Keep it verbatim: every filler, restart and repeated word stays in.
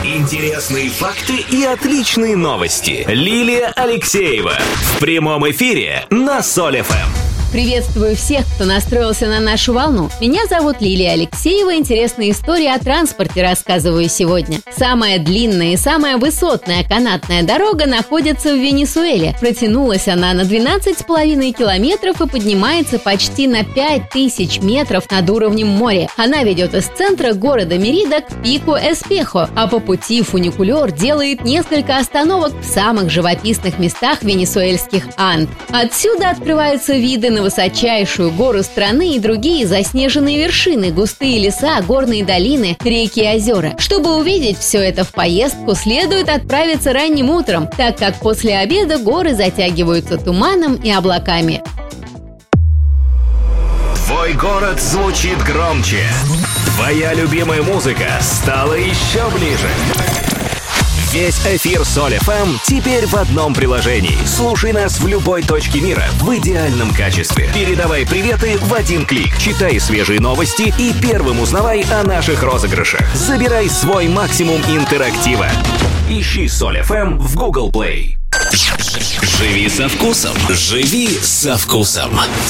Интересные факты и отличные новости. Лилия Алексеева в прямом эфире на Соль эф эм. Приветствую всех, кто настроился на нашу волну. Меня зовут Лилия Алексеева. Интересные истории о транспорте рассказываю сегодня. Самая длинная и самая высотная канатная дорога находится в Венесуэле. Протянулась она на двенадцать с половиной километров и поднимается почти на пять тысяч метров над уровнем моря. Она ведет из центра города Мерида к пику Эспехо, а по пути фуникулер делает несколько остановок в самых живописных местах венесуэльских Анд. Отсюда открываются виды на высочайшую гору страны и другие заснеженные вершины, густые леса, горные долины, реки и озера. Чтобы увидеть все это в поездку, следует отправиться ранним утром, так как после обеда горы затягиваются туманом и облаками. Твой город звучит громче. Твоя любимая музыка стала еще ближе. Весь эфир Соль эф эм теперь в одном приложении. Слушай нас в любой точке мира в идеальном качестве. Передавай приветы в один клик. Читай свежие новости и первым узнавай о наших розыгрышах. Забирай свой максимум интерактива. Ищи Соль эф эм в Google Play. Живи со вкусом. Живи со вкусом.